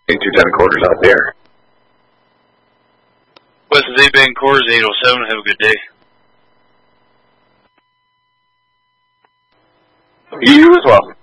210 quarters out there. West of Z Bank Quarters 807. Have a good day. You as well.